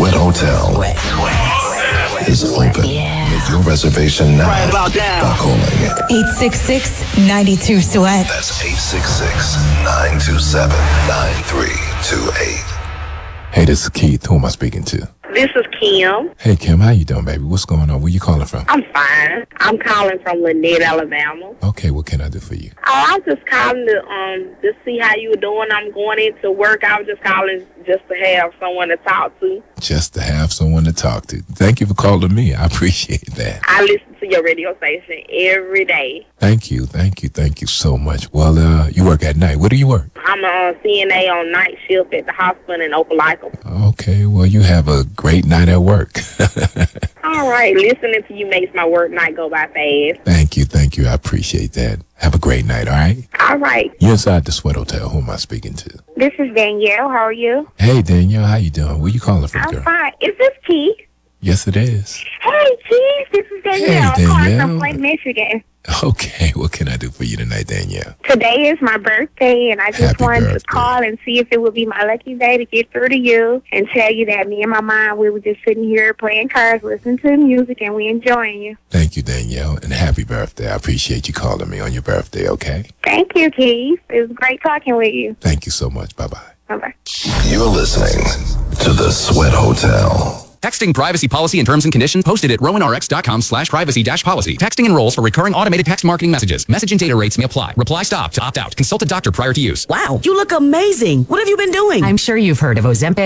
Sweat Hotel is open. Make your reservation now by calling 866-92-SWEAT. That's 866-927-9328. Hey, this is Keith. Who am I speaking to? This is Kim. Hey, Kim, how you doing, baby? What's going on? Where you calling from? I'm fine. I'm calling from Lynette, Alabama. Okay, what can I do for you? Oh, I'm just calling to see how you were doing. I'm going into work. I was just calling just to have someone to talk to. Just to have someone to talk to. Thank you for calling me. I appreciate that. I listen to your radio station every day. Thank you so much. Well, you work at night. Where do you work? I'm a CNA on night shift at the hospital in Opelika. Okay, well, you have a great night at work. All right, listening to you makes my work night go by fast. Thank you. I appreciate that. Have a great night, all right? All right. You're inside the Sweat Hotel. Who am I speaking to? This is Danielle. How are you? Hey, Danielle, how you doing? Where you calling from, girl? I'm fine. Is this Keith? Yes, it is. Hey, Keith. This is Danielle. Hey, I'm calling Danielle. from Flint, Michigan. Okay, what can I do for you tonight, Danielle? Today is my birthday, and I just Happy wanted birthday. to call and see if it would be my lucky day to get through to you and tell you that me and my mom, we were just sitting here playing cards, listening to the music, and we enjoying you. Thank you, Danielle, and happy birthday. I appreciate you calling me on your birthday, okay? Thank you, Keith. It was great talking with you. Thank you so much. Bye-bye. Bye-bye. You're listening to the Sweat Hotel. Texting privacy policy and terms and conditions posted at rowanrx.com/privacy-policy. Texting enrolls for recurring automated text marketing messages. Message and data rates may apply. Reply stop to opt out. Consult a doctor prior to use. Wow, you look amazing. What have you been doing? I'm sure you've heard of Ozempic.